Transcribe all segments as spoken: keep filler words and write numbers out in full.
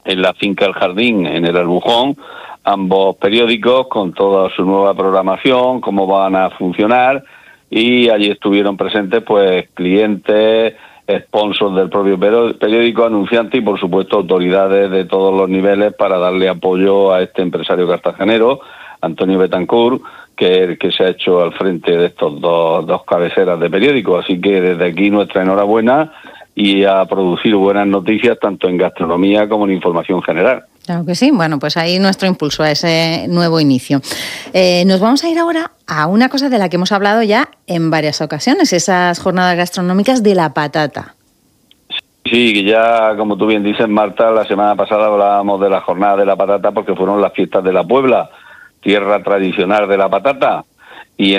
en la finca El Jardín, en el Albujón, ambos periódicos con toda su nueva programación, cómo van a funcionar, y allí estuvieron presentes pues clientes, sponsors del propio periódico, anunciantes y por supuesto autoridades de todos los niveles para darle apoyo a este empresario cartagenero, Antonio Betancourt, que es el que se ha hecho al frente de estos dos, dos cabeceras de periódicos. Así que desde aquí nuestra enhorabuena y a producir buenas noticias tanto en gastronomía como en información general. Claro que sí. Bueno, pues ahí nuestro impulso a ese nuevo inicio. Eh, nos vamos a ir ahora a una cosa de la que hemos hablado ya en varias ocasiones, esas jornadas gastronómicas de la patata. Sí, ya como tú bien dices, Marta, la semana pasada hablábamos de la jornada de la patata porque fueron las fiestas de la Puebla, tierra tradicional de la patata. Y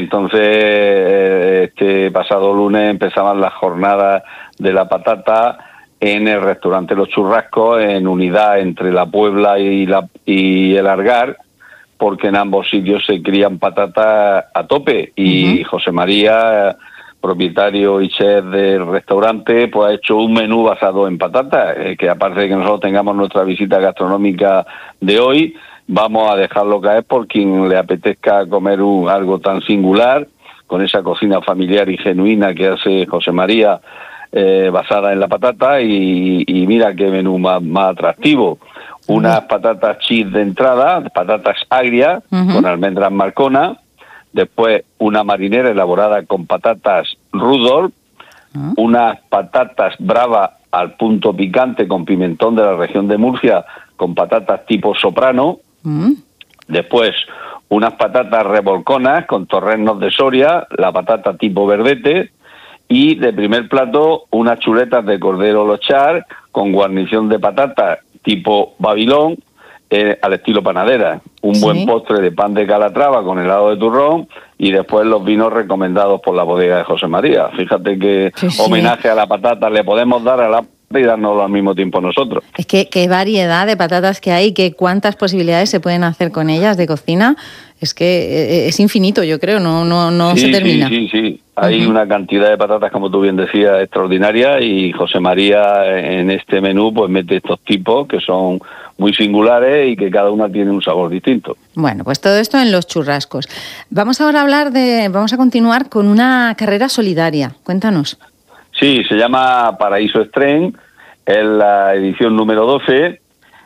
entonces este pasado lunes empezaban las jornadas de la patata en el restaurante Los Churrascos, en unidad entre la Puebla y, la, y el Argar, porque en ambos sitios se crían patatas a tope. Y uh-huh. José María, propietario y chef del restaurante, pues ha hecho un menú basado en patatas, eh, que aparte de que nosotros tengamos nuestra visita gastronómica de hoy, vamos a dejarlo caer por quien le apetezca comer un, algo tan singular, con esa cocina familiar y genuina que hace José María, eh, basada en la patata, y, y mira qué menú más, más atractivo. Unas patatas cheese de entrada, patatas agrias, uh-huh. con almendras Marcona, después una marinera elaborada con patatas Rudolf, uh-huh. unas patatas bravas al punto picante con pimentón de la región de Murcia, con patatas tipo soprano, uh-huh. después unas patatas revolconas con torrenos de Soria, la patata tipo verdete, y de primer plato unas chuletas de cordero lochar con guarnición de patatas tipo Babilón, eh, al estilo panadera. Un sí. buen postre de pan de Calatrava con helado de turrón y después los vinos recomendados por la bodega de José María. Fíjate qué sí, sí. homenaje a la patata le podemos dar a la y dárnoslo al mismo tiempo nosotros. Es que qué variedad de patatas que hay, que cuántas posibilidades se pueden hacer con ellas de cocina. Es que es infinito, yo creo, no no no sí, se termina. Sí, sí, sí. Hay uh-huh. una cantidad de patatas, como tú bien decías, extraordinaria, y José María en este menú pues mete estos tipos que son muy singulares y que cada una tiene un sabor distinto. Bueno, pues todo esto en Los Churrascos. Vamos ahora a hablar de, vamos a continuar con una carrera solidaria. Cuéntanos. Sí, se llama Paraíso Extreme, es la edición número doce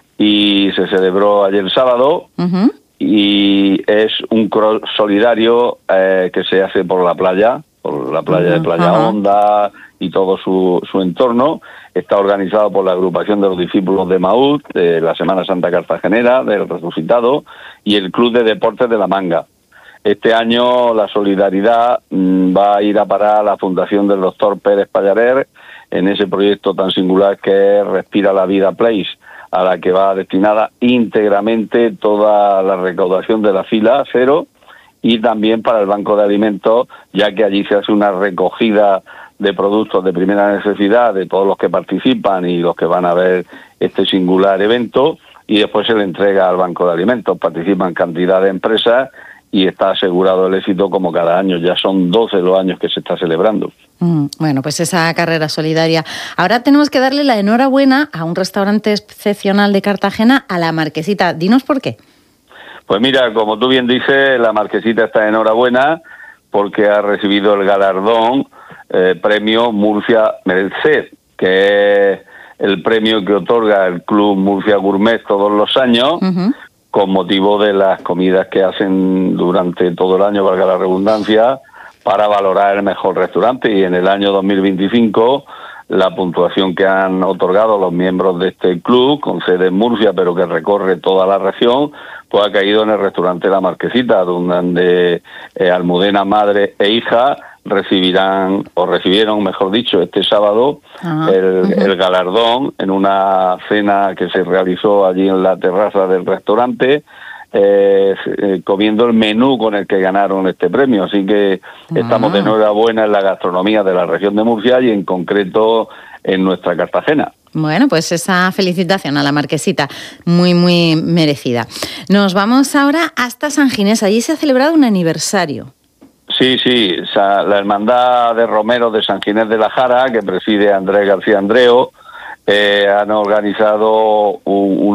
y se celebró ayer sábado. Uh-huh. Y es un cross solidario eh, que se hace por la playa, por la playa de Playa uh-huh. Honda y todo su, su entorno. Está organizado por la agrupación de los discípulos de Maús, de la Semana Santa Cartagenera, del Resucitado, y el Club de Deportes de La Manga. Este año la solidaridad mmm, va a ir a parar a la Fundación del doctor Pérez Pallarer en ese proyecto tan singular que es Respira la Vida Place, a la que va destinada íntegramente toda la recaudación de la fila cero, y también para el Banco de Alimentos, ya que allí se hace una recogida de productos de primera necesidad de todos los que participan y los que van a ver este singular evento, y después se le entrega al Banco de Alimentos. Participan cantidad de empresas y está asegurado el éxito como cada año. Ya son doce los años que se está celebrando. Mm, bueno, pues esa carrera solidaria. Ahora tenemos que darle la enhorabuena a un restaurante excepcional de Cartagena, a La Marquesita. Dinos por qué. Pues mira, como tú bien dices, La Marquesita está enhorabuena porque ha recibido el galardón eh, premio Murcia Merced, que es el premio que otorga el Club Murcia Gourmet todos los años, uh-huh. con motivo de las comidas que hacen durante todo el año, valga la redundancia, para valorar el mejor restaurante. Y en el año dos mil veinticinco la puntuación que han otorgado los miembros de este club, con sede en Murcia pero que recorre toda la región, pues ha caído en el restaurante La Marquesita, donde eh, Almudena madre e hija recibirán, o recibieron, mejor dicho, este sábado uh-huh. el, uh-huh. el galardón en una cena que se realizó allí en la terraza del restaurante, Eh, eh, comiendo el menú con el que ganaron este premio. Así que uh-huh. estamos de enhorabuena en la gastronomía de la región de Murcia y en concreto en nuestra Cartagena. Bueno, pues esa felicitación a La Marquesita, muy, muy merecida. Nos vamos ahora hasta San Ginés. Allí se ha celebrado un aniversario. Sí, sí, la Hermandad de Romeros de San Ginés de la Jara, que preside Andrés García Andreo, eh, han organizado un, un